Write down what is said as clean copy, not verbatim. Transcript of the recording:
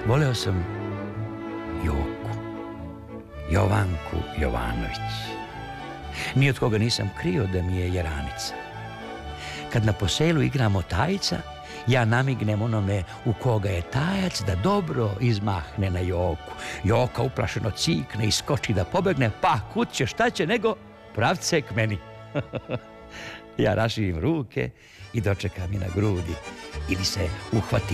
Voleo sam Joku, Jovanku Jovanović. Ni od koga nisam krio da mi je jaranica. Kad na poselu igramo tajca, ja namignem onome u koga je tajac da dobro izmahne na Joku. Joka uplašeno cikne i skoči da pobegne, pa kud će, šta će, nego pravce k meni. Ja rašivim ruke i dočekam je na grudi ili se uhvatim